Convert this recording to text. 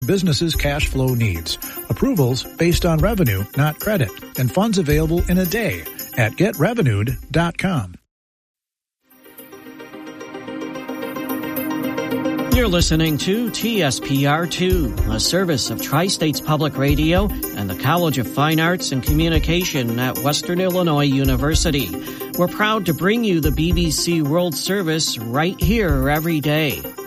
businesses' cash flow needs. Approvals based on revenue, not credit, and funds available in a day at getrevenued.com. You're listening to TSPR2, a service of Tri-States Public Radio and the College of Fine Arts and Communication at Western Illinois University. We're proud to bring you the BBC World Service right here every day.